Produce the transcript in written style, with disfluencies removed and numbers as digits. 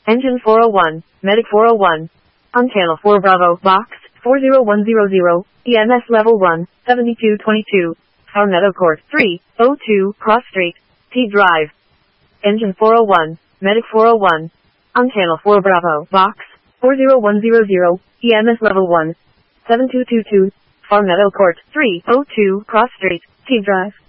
Engine 401, Medic 401. On channel 4 Bravo, box 40100, EMS level 1, 7222. Meadow Court 302, Cross Street, T Drive. Engine 401, Medic 401. On channel 4 Bravo, box 40100, EMS level 1, 7222. Meadow Court 302, Cross Street, T Drive.